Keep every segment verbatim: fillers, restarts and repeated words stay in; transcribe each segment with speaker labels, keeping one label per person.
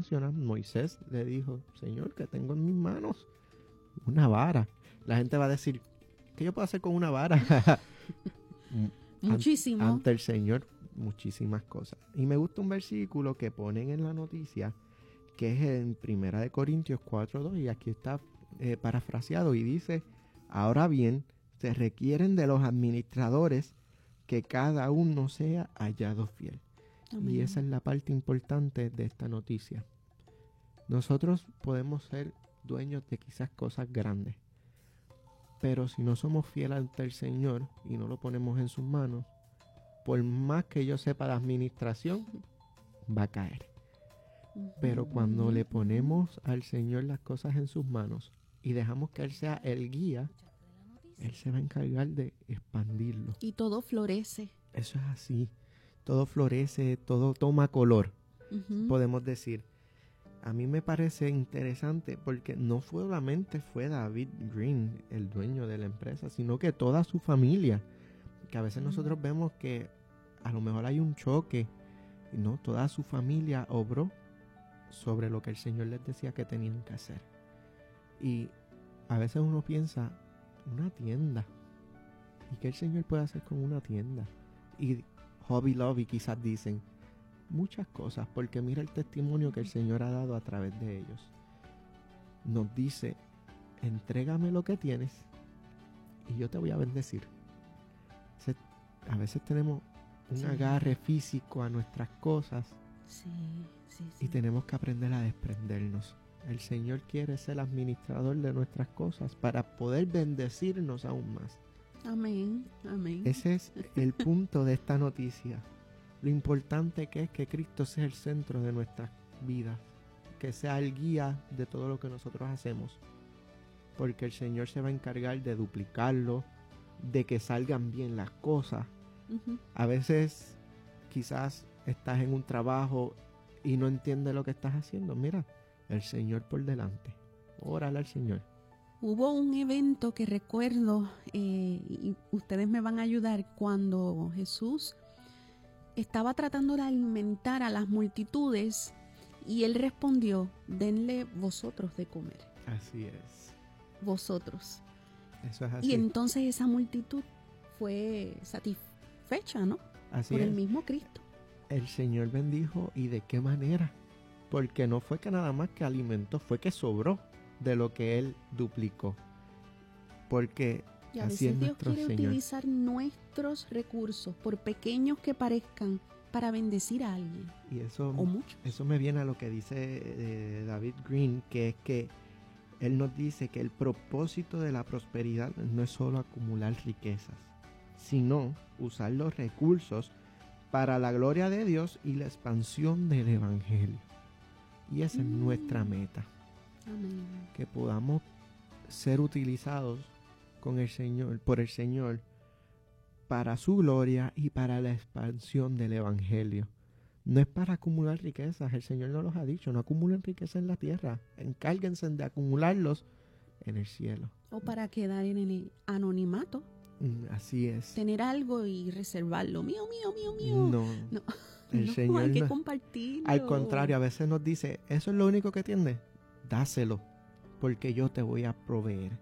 Speaker 1: menciona, Moisés le dijo, Señor, ¿qué tengo en mis manos? Una vara. La gente va a decir, ¿qué yo puedo hacer con una vara?
Speaker 2: Muchísimo.
Speaker 1: Ante el Señor, muchísimas cosas. Y me gusta un versículo que ponen en la noticia, que es en Primera de Corintios cuatro dos, y aquí está eh, parafraseado, y dice, ahora bien, se requieren de los administradores que cada uno sea hallado fiel. Amén. Y esa es la parte importante de esta noticia. Nosotros podemos ser dueños de quizás cosas grandes, pero si no somos fieles ante el Señor y no lo ponemos en sus manos, por más que yo sepa de administración, va a caer. Pero cuando le ponemos al Señor las cosas en sus manos y dejamos que Él sea el guía, Él se va a encargar de expandirlo.
Speaker 2: Y todo florece.
Speaker 1: Eso es así. Todo florece, todo toma color, uh-huh. podemos decir. A mí me parece interesante porque no solamente fue David Green el dueño de la empresa, sino que toda su familia. Que a veces nosotros vemos que a lo mejor hay un choque, y no, toda su familia obró sobre lo que el Señor les decía que tenían que hacer. Y a veces uno piensa, una tienda, ¿y qué el Señor puede hacer con una tienda? Y Hobby Lobby quizás dicen muchas cosas, porque mira el testimonio que el Señor ha dado a través de ellos. Nos dice, entrégame lo que tienes y yo te voy a bendecir. A veces tenemos un sí. agarre físico a nuestras cosas,
Speaker 2: sí, sí, sí.
Speaker 1: y tenemos que aprender a desprendernos. El Señor quiere ser administrador de nuestras cosas para poder bendecirnos aún más.
Speaker 2: Amén, amén.
Speaker 1: Ese es el punto de esta noticia. Lo importante que es que Cristo sea el centro de nuestras vidas, que sea el guía de todo lo que nosotros hacemos, porque el Señor se va a encargar de duplicarlo, de que salgan bien las cosas. Uh-huh. A veces quizás estás en un trabajo y no entiendes lo que estás haciendo. Mira, el Señor por delante. Órale al Señor.
Speaker 2: Hubo un evento que recuerdo, eh, y ustedes me van a ayudar, cuando Jesús estaba tratando de alimentar a las multitudes y Él respondió, denle vosotros de comer.
Speaker 1: Así es.
Speaker 2: Vosotros.
Speaker 1: Eso es así.
Speaker 2: Y entonces esa multitud fue satisfecha, ¿no?
Speaker 1: Así
Speaker 2: Por
Speaker 1: es.
Speaker 2: el mismo Cristo.
Speaker 1: El Señor bendijo, ¿y de qué manera? Porque no fue que nada más que alimentó, fue que sobró de lo que Él duplicó. Porque
Speaker 2: y a
Speaker 1: así
Speaker 2: veces
Speaker 1: es
Speaker 2: Dios
Speaker 1: nuestro
Speaker 2: quiere
Speaker 1: Señor.
Speaker 2: Utilizar nuestros recursos, por pequeños que parezcan, para bendecir a alguien.
Speaker 1: Y eso,
Speaker 2: o muchos.
Speaker 1: Eso me viene a lo que dice eh, David Green, que es que Él nos dice que el propósito de la prosperidad no es solo acumular riquezas, sino usar los recursos para la gloria de Dios y la expansión del Evangelio. Y esa mm. es nuestra meta.
Speaker 2: Amén.
Speaker 1: Que podamos ser utilizados con el Señor, por el Señor, para su gloria y para la expansión del Evangelio. No es para acumular riquezas, el Señor nos los ha dicho, no acumulen riquezas en la tierra, encárguense de acumularlos en el cielo.
Speaker 2: O para quedar en el anonimato.
Speaker 1: Así es.
Speaker 2: Tener algo y reservarlo. Mío, mío, mío, mío.
Speaker 1: No.
Speaker 2: No,
Speaker 1: el
Speaker 2: no
Speaker 1: Señor
Speaker 2: hay que
Speaker 1: no.
Speaker 2: compartirlo.
Speaker 1: Al contrario, a veces nos dice, eso es lo único que tienes. Dáselo, porque yo te voy a proveer.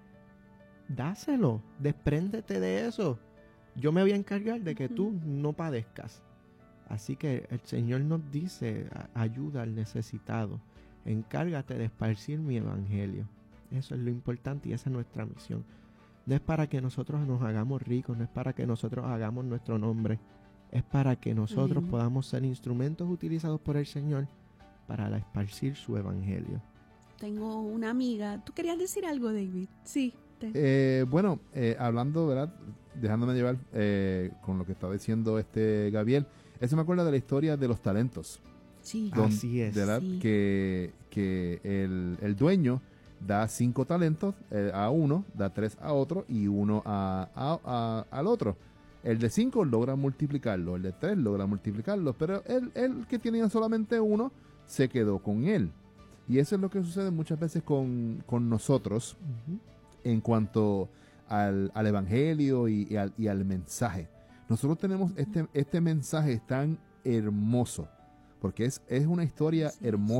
Speaker 1: Dáselo, despréndete de eso. Yo me voy a encargar de que uh-huh. tú no padezcas. Así que el Señor nos dice, ayuda al necesitado. Encárgate de esparcir mi evangelio. Eso es lo importante y esa es nuestra misión. No es para que nosotros nos hagamos ricos, no es para que nosotros hagamos nuestro nombre. Es para que nosotros uh-huh. podamos ser instrumentos utilizados por el Señor para esparcir su evangelio.
Speaker 2: Tengo una amiga. ¿Tú querías decir algo, David? Sí. Te...
Speaker 3: Eh, bueno, eh, hablando, ¿verdad? Dejándome llevar eh, con lo que estaba diciendo este Gabriel. Eso me acuerda de la historia de los talentos.
Speaker 2: Sí.
Speaker 3: Donde,
Speaker 1: Así es.
Speaker 3: ¿verdad?
Speaker 2: Sí.
Speaker 3: Que, que el, el dueño da cinco talentos eh, a uno, da tres a otro y uno a, a, a, al otro. El de cinco logra multiplicarlo, el de tres logra multiplicarlo, pero el, el que tenía solamente uno se quedó con él. Y eso es lo que sucede muchas veces con, con nosotros uh-huh. en cuanto al, al evangelio y, y, al, y al mensaje. Nosotros tenemos este, este mensaje tan hermoso, porque es, es una historia hermosa.